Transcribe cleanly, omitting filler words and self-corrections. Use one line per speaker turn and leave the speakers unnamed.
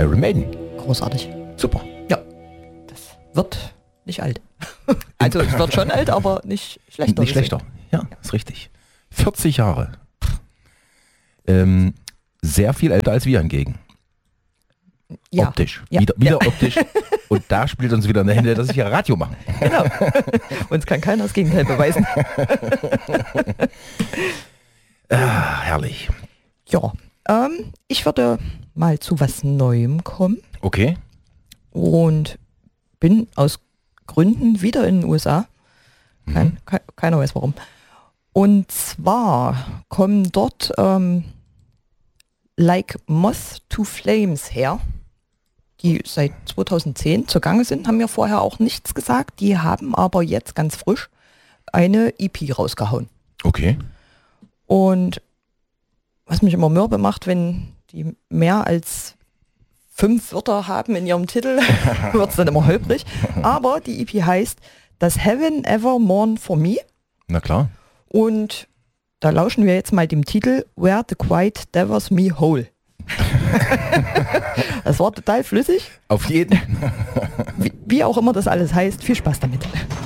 Iron Maiden.
Großartig.
Super.
Ja, das wird nicht alt. Also es wird schon alt, aber nicht schlechter.
Nicht schlechter. Ja, ist richtig. 40 Jahre. Sehr viel älter als wir hingegen.
Ja.
Optisch.
Ja.
Wieder optisch. Und da spielt uns wieder in der Hände, dass wir Radio machen.
Genau. Uns kann keiner das Gegenteil beweisen.
Herrlich.
Ja, ich würde mal zu was Neuem kommen
Okay.
und bin aus Gründen wieder in den USA. Keiner weiß warum. Und zwar kommen dort Like Moth to Flames her, die seit 2010 zugange sind, haben mir vorher auch nichts gesagt. Die haben aber jetzt ganz frisch eine EP rausgehauen.
Okay.
Und was mich immer mürbe macht, wenn die mehr als 5 Wörter haben in ihrem Titel, wird es dann immer holprig. Aber die EP heißt Does Heaven Ever Mourn for Me?
Na klar.
Und da lauschen wir jetzt mal dem Titel Where the Quiet Devers Me Whole. Das war total flüssig.
Auf jeden.
Wie auch immer das alles heißt. Viel Spaß damit.